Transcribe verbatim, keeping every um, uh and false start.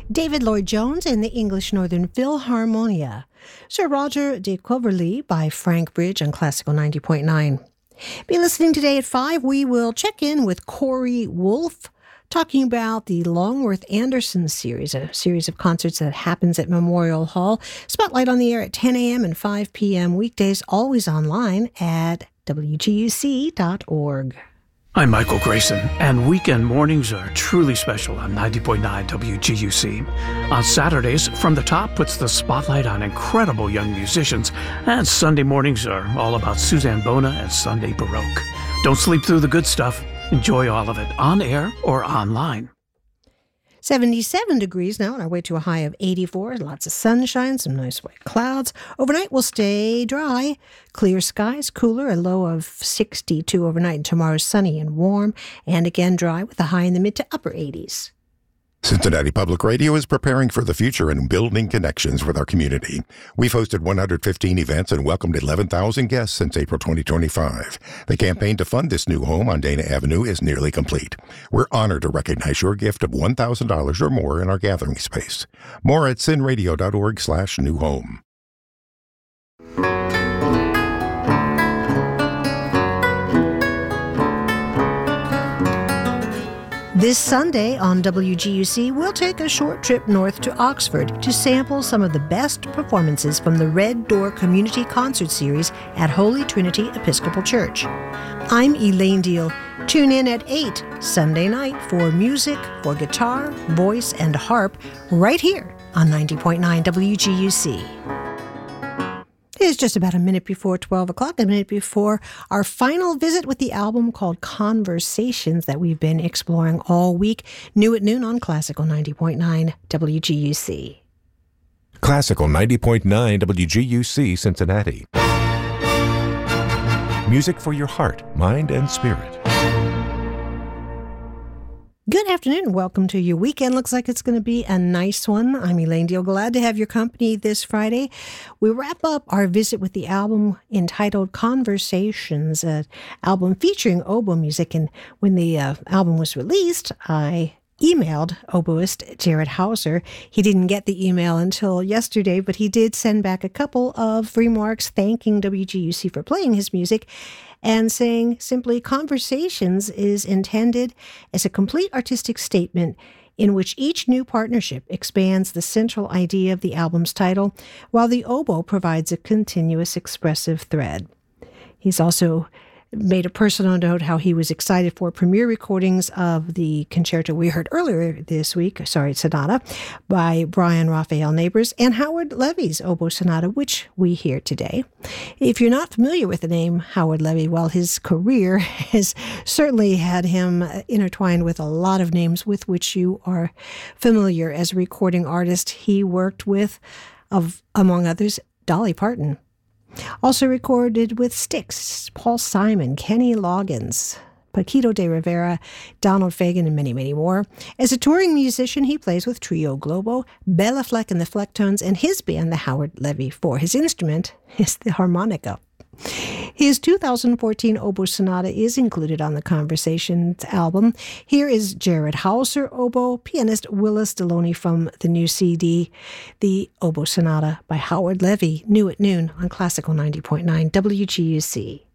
David Lloyd-Jones and the English Northern Philharmonia. Sir Roger de Coverley by Frank Bridge on Classical ninety point nine. Be listening today at five. We will check in with Corey Wolf, talking about the Longworth Anderson series, a series of concerts that happens at Memorial Hall. Spotlight on the air at ten a.m. and five p.m. weekdays, always online at W G U C dot org. I'm Michael Grayson, and weekend mornings are truly special on ninety point nine W G U C. On Saturdays, From the Top puts the spotlight on incredible young musicians, and Sunday mornings are all about Suzanne Bona and Sunday Baroque. Don't sleep through the good stuff. Enjoy all of it on air or online. seventy-seven degrees now on our way to a high of eighty-four. Lots of sunshine, some nice white clouds. Overnight will stay dry. Clear skies, cooler, a low of sixty-two overnight. And tomorrow sunny and warm, and again dry with a high in the mid to upper eighties. Cincinnati Public Radio is preparing for the future and building connections with our community. We've hosted one hundred fifteen events and welcomed eleven thousand guests since April twenty twenty-five. The campaign to fund this new home on Dana Avenue is nearly complete. We're honored to recognize your gift of one thousand dollars or more in our gathering space. More at cinradio.org slash new home. This Sunday on W G U C, we'll take a short trip north to Oxford to sample some of the best performances from the Red Door Community Concert Series at Holy Trinity Episcopal Church. I'm Elaine Deal. Tune in at eight Sunday night for music for guitar, voice, and harp right here on ninety point nine W G U C. It's just about a minute before twelve o'clock, a minute before our final visit with the album called Conversations that we've been exploring all week. New at noon on Classical ninety point nine W G U C. Classical ninety point nine W G U C Cincinnati. Music for your heart, mind, and spirit. Good afternoon and welcome to your weekend. Looks like it's going to be a nice one. I'm Elaine Deal. Glad to have your company this Friday. We wrap up our visit with the album entitled Conversations, an album featuring oboe music. And when the uh, album was released, I emailed oboist Jared Hauser. He didn't get the email until yesterday, but he did send back a couple of remarks thanking W G U C for playing his music and saying simply, Conversations is intended as a complete artistic statement in which each new partnership expands the central idea of the album's title, while the oboe provides a continuous expressive thread. He's also made a personal note how he was excited for premiere recordings of the concerto we heard earlier this week, sorry, sonata, by Brian Raphael Neighbors, and Howard Levy's oboe sonata, which we hear today. If you're not familiar with the name Howard Levy, well, his career has certainly had him intertwined with a lot of names with which you are familiar as a recording artist. He worked with, of among others, Dolly Parton. Also recorded with Styx, Paul Simon, Kenny Loggins, Paquito de Rivera, Donald Fagen, and many, many more. As a touring musician, he plays with Trio Globo, Bella Fleck and the Flecktones, and his band, the Howard Levy Four. His instrument is the harmonica. His two thousand fourteen oboe sonata is included on the Conversations album. Here is Jared Hauser oboe, pianist Willis Deloney from the new C D, the oboe sonata by Howard Levy, new at noon on Classical ninety point nine W G U C.